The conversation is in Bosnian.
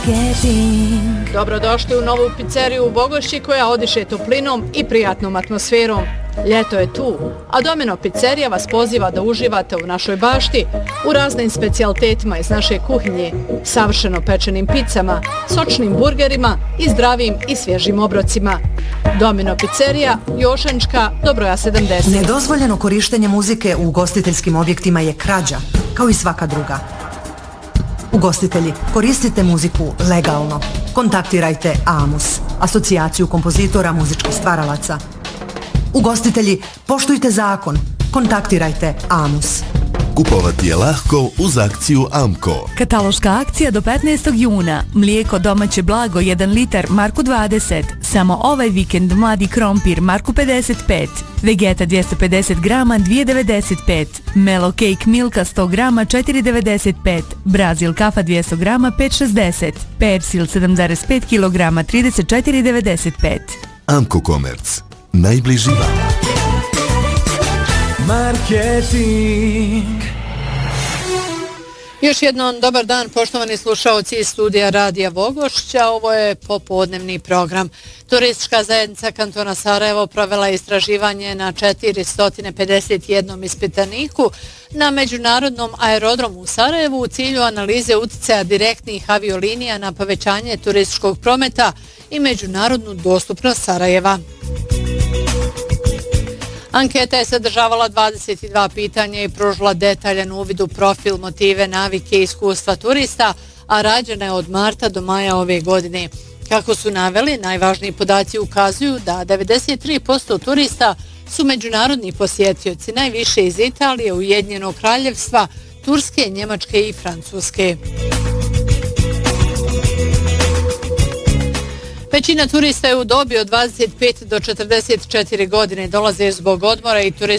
Dobrodošli u novu pizzeriju u Bogošći koja odiše toplinom i prijatnom atmosferom. Ljeto je tu, a Domino pizzerija vas poziva da uživate u našoj bašti u raznim specijalitetima iz naše kuhinje, savršeno pečenim pizzama, sočnim burgerima i zdravim i svježim obrocima. Domino pizzerija, Jošančka, do broja 70. Nedozvoljeno korištenje muzike u ugostiteljskim objektima je krađa, kao i svaka druga. Ugostitelji, koristite muziku legalno. Kontaktirajte AMUS, asocijaciju kompozitora muzičkih stvaralaca. Ugostitelji, poštujte zakon. Kontaktirajte AMUS. Kupovati je lahko uz akciju AMCO. Kataloška akcija do 15. juna. Mlijeko domaće blago 1 litar marku 20. Samo ovaj vikend mladi krompir marku 55. Vegeta 250 grama 2,95. Melo cake milka 100 grama 4,95. Brazil kafa 200 grama 5,60. Persil 7,5 kg 34,95. AMCO Komerc. Najbliži vam. Marketing. Još jednom dobar dan, poštovani slušaoci iz studija Radija Vogošća. Ovo je popodnevni program. Turistička zajednica kantona Sarajevo provela istraživanje na 451 ispitaniku na međunarodnom aerodromu u Sarajevu u cilju analize uticaja direktnih aviolinija na povećanje turističkog prometa i međunarodnu dostupnost Sarajeva. Anketa je sadržavala 22 pitanja i pružila detaljan uvid u profil, motive, navike i iskustva turista, a rađena je od marta do maja ove godine. Kako su naveli, najvažniji podaci ukazuju da 93% turista su međunarodni posjetioci, najviše iz Italije, Ujedinjenog Kraljevstva, Turske, Njemačke i Francuske. Većina turista je u dobi od 25 do 44 godine, dolaze zbog odmora i turističkog